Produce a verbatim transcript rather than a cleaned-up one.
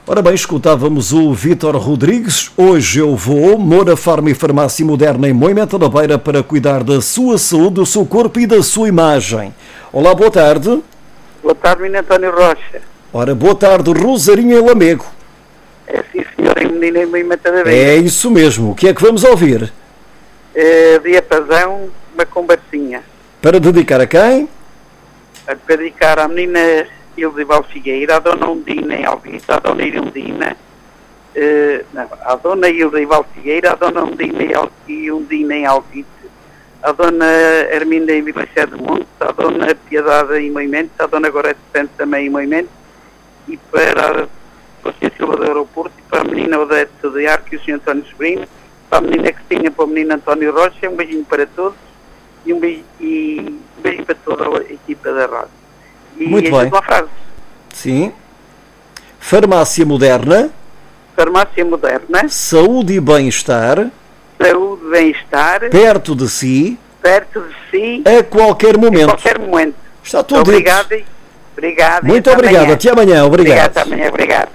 Ora bem, escutávamos o Vítor Rodrigues. Hoje eu vou, Moura Farma e Farmácia Moderna em Moimenta da Beira, para cuidar da sua saúde, do seu corpo e da sua imagem. Olá, boa tarde. Boa tarde, menino António Rocha. Ora, boa tarde, Rosarinho e Lamego. É sim, senhor, em Menina em Moimenta da Beira. É isso mesmo. O que é que vamos ouvir? É, diapasão, uma conversinha. Para dedicar a quem? A dedicar à menina Ildival Figueira, à dona Undina em Alvite, à dona Irundina, uh, não, à dona Ildival Figueira, à dona Undina e Undina em Alvite, à dona Herminda em Vilacé de Monte, à dona Piedade em Moimento, à dona Gorete Santos também em Moimento, e para a Consciência Silva do Aeroporto, e para a menina Odete de Arco e o senhor António Sobrinho, para a menina Cristina, para o menino António Rocha. Um beijinho para todos e um beijinho, e um beijinho para toda a equipa da rádio. E muito bem. Uma frase. Sim. Farmácia Moderna. Farmácia Moderna. Saúde e bem-estar. Saúde e bem-estar. Perto de si. Perto de si. A qualquer momento. A qualquer momento. Está tudo obrigado. dito. Obrigado. Muito obrigado. Até amanhã. Obrigado. Até amanhã. Obrigado.